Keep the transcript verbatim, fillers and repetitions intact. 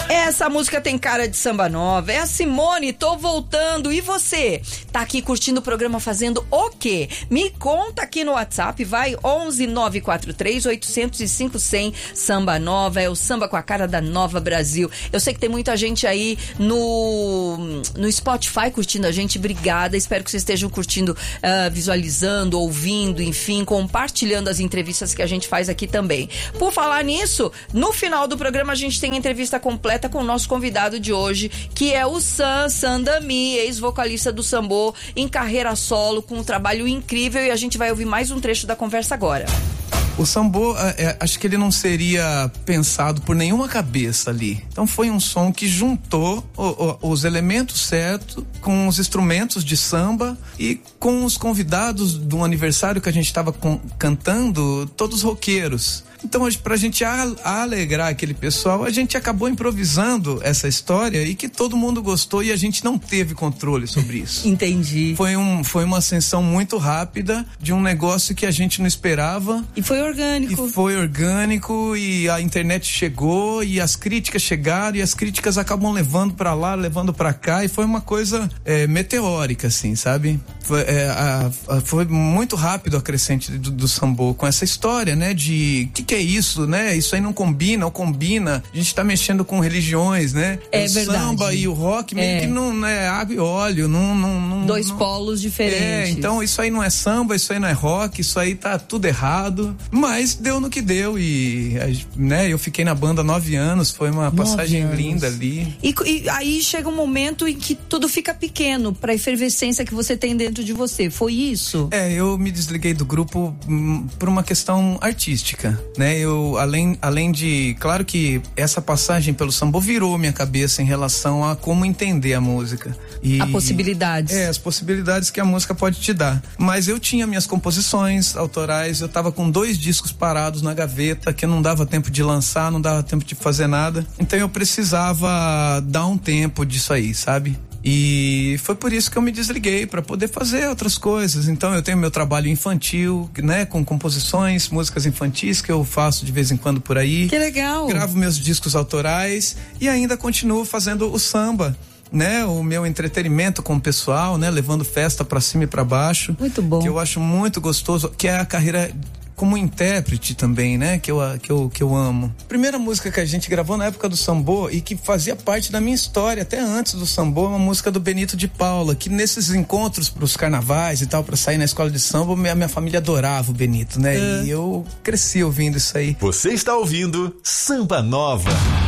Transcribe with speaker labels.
Speaker 1: Essa música tem cara de samba nova. É a Simone, tô voltando. E você? Tá aqui curtindo o programa fazendo o quê? Me conta aqui no WhatsApp, vai onze nove quatro três oito zero cinco zero zero. Samba Nova, é o samba com a cara da Nova Brasil. Eu sei que tem muita gente aí no, no Spotify curtindo a gente. Obrigada, espero que vocês estejam curtindo, uh, visualizando, ouvindo, enfim, compartilhando as entrevistas que a gente faz aqui também. Por falar nisso, no final do programa a gente tem a entrevista completa com o nosso convidado de hoje, que é o Sam Sandami, ex-vocalista do Sambô, em carreira solo, com um trabalho incrível, e a gente vai ouvir mais um trecho da conversa agora.
Speaker 2: O Sambô, é, acho que ele não seria pensado por nenhuma cabeça ali. Então foi um som que juntou o, o, os elementos certos com os instrumentos de samba e com os convidados de um aniversário que a gente estava cantando, todos roqueiros. Então, pra gente alegrar aquele pessoal, a gente acabou improvisando essa história e que todo mundo gostou e a gente não teve controle sobre isso.
Speaker 1: Entendi.
Speaker 2: Foi, um, foi uma ascensão muito rápida de um negócio que a gente não esperava.
Speaker 1: E foi orgânico.
Speaker 2: E foi orgânico e a internet chegou e as críticas chegaram e as críticas acabam levando pra lá, levando pra cá, e foi uma coisa é, meteórica, assim, sabe? Foi, é, a, a, foi muito rápido a crescente do, do Sambô com essa história, né? De que que é isso, né? Isso aí não combina ou combina. A gente tá mexendo com religiões, né?
Speaker 1: É
Speaker 2: o
Speaker 1: verdade.
Speaker 2: Samba e o rock meio
Speaker 1: é.
Speaker 2: que não é água e óleo, não, não, não
Speaker 1: dois
Speaker 2: não,
Speaker 1: polos diferentes.
Speaker 2: É, então isso aí não é samba, isso aí não é rock, isso aí tá tudo errado, mas deu no que deu e, né? Eu fiquei na banda há nove anos, foi uma nove passagem anos. linda ali.
Speaker 1: E, e aí chega um momento em que tudo fica pequeno pra efervescência que você tem dentro de você, foi isso?
Speaker 2: É, eu me desliguei do grupo hum, por uma questão artística, né? Eu, além, além de, claro que essa passagem pelo Sambô virou minha cabeça em relação a como entender a música. E,
Speaker 1: a possibilidades.
Speaker 2: É, as possibilidades que a música pode te dar. Mas eu tinha minhas composições autorais, eu tava com dois discos parados na gaveta, que não dava tempo de lançar, não dava tempo de fazer nada. Então eu precisava dar um tempo disso aí, sabe? E foi por isso que eu me desliguei, para poder fazer outras coisas. Então eu tenho meu trabalho infantil, né, com composições, músicas infantis que eu faço de vez em quando por aí.
Speaker 1: Que legal!
Speaker 2: Gravo meus discos autorais e ainda continuo fazendo o samba, né, o meu entretenimento com o pessoal, né, levando festa para cima e para baixo.
Speaker 1: Muito bom.
Speaker 2: Que eu acho muito gostoso, que é a carreira como intérprete também, né? Que eu, que, eu, que eu amo. Primeira música que a gente gravou na época do Sambô e que fazia parte da minha história, até antes do Sambô, é uma música do Benito de Paula, que nesses encontros pros carnavais e tal, pra sair na escola de samba, minha, minha família adorava o Benito, né? É. E eu cresci ouvindo isso aí.
Speaker 3: Você está ouvindo Samba Nova.